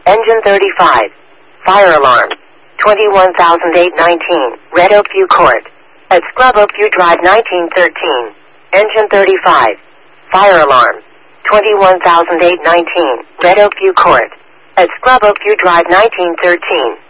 Engine 35. Fire alarm. 21,819. Red Oak View Court. At Scrub Oak View Drive 1913. Engine 35. Fire alarm. 21,819. Red Oak View Court. At Scrub Oak View Drive 1913.